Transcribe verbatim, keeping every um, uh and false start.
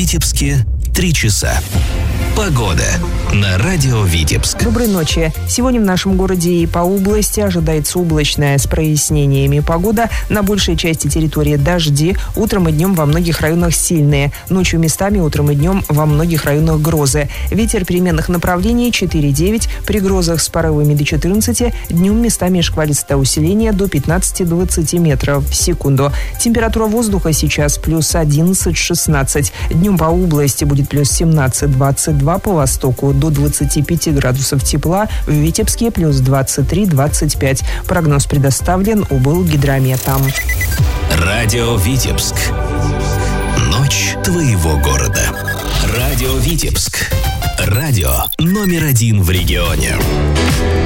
Витебске три часа. Погода на радио Витебск. Доброй ночи. Сегодня в нашем городе и по области ожидается облачная с прояснениями погода. На большей части территории дожди. Утром и днем во многих районах сильные. Ночью местами, утром и днем во многих районах грозы. Ветер переменных направлений четыре-девять. При грозах с порывами до четырнадцати. Днем местами шквалистое усиление до пятнадцати-двадцати метров в секунду. Температура воздуха сейчас плюс одиннадцать-шестнадцать. Днем по области будет плюс семнадцать-двадцать два, по востоку до двадцати пяти градусов тепла, в Витебске плюс двадцать три - двадцать пять. Прогноз предоставлен облгидрометом. Радио Витебск. Ночь твоего города. Радио Витебск. Радио номер один в регионе.